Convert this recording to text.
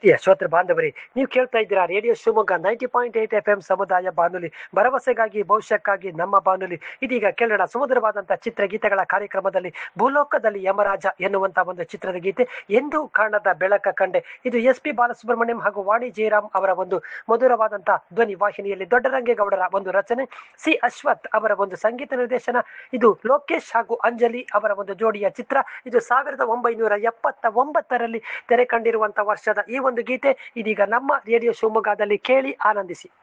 ಪ್ರೀತಿಯ ಶ್ರೋತೃ ಬಾಂಧವರೇ, ನೀವು ಕೇಳ್ತಾ ಇದ್ದೀರಾ ರೇಡಿಯೋ ಶಿವಮೊಗ್ಗ 90.8 FM ಸಮುದಾಯ ಬಾನುಲಿ, ಭರವಸೆಗಾಗಿ ಭವಿಷ್ಯಕ್ಕಾಗಿ ನಮ್ಮ ಬಾನುಲಿ. ಇದೀಗ ಕೇಳೋಣ ಸುಮಧುರವಾದಂತಹ ಚಿತ್ರಗೀತೆಗಳ ಕಾರ್ಯಕ್ರಮದಲ್ಲಿ ಭೂಲೋಕದಲ್ಲಿ ಯಮರಾಜ ಎನ್ನುವಂತ ಒಂದು ಚಿತ್ರದ ಗೀತೆ, ಎಂದೂ ಕಾಣದ ಬೆಳಕ ಕಂಡೆ. ಇದು SP ಬಾಲಸುಬ್ರಹ್ಮಣ್ಯಂ ಹಾಗೂ ವಾಣಿ ಜಯರಾಮ್ ಅವರ ಒಂದು ಮಧುರವಾದಂತಹ ಧ್ವನಿ ವಾಹಿನಿಯಲ್ಲಿ ದೊಡ್ಡರಂಗೇಗೌಡರ ಒಂದು ರಚನೆ, C ಅಶ್ವಥ್ ಅವರ ಒಂದು ಸಂಗೀತ ನಿರ್ದೇಶನ. ಇದು ಲೋಕೇಶ್ ಹಾಗೂ ಅಂಜಲಿ ಅವರ ಒಂದು ಜೋಡಿಯ ಚಿತ್ರ. ಇದು 1979ರಲ್ಲಿ ತೆರೆ ಕಂಡಿರುವಂತಹ ವರ್ಷದ ಈ ಒಂದು ಗೀತೆ ಇದೀಗ ನಮ್ಮ ರೇಡಿಯೋ ಶಿವಮೊಗ್ಗದಲ್ಲಿ ಕೇಳಿ ಆನಂದಿಸಿ.